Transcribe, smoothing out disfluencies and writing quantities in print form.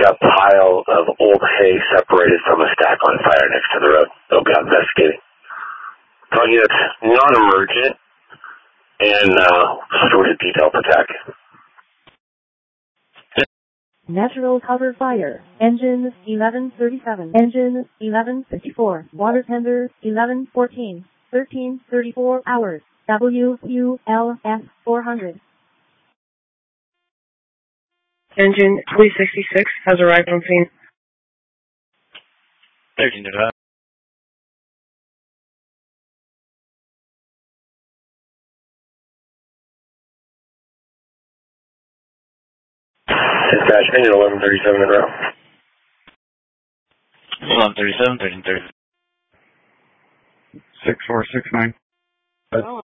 got a pile of old hay separated from a stack on fire next to the road. They'll be out investigating. Call units non-emergent and sort of detail attack. Natural cover fire. Engine 1137. Engine 1154. Water tender 1114. 1334 hours. WQLS 400. Engine 366 has arrived on scene. 13 to that. Dispatch, engine 1137 in row. 1137, 1330. 6469.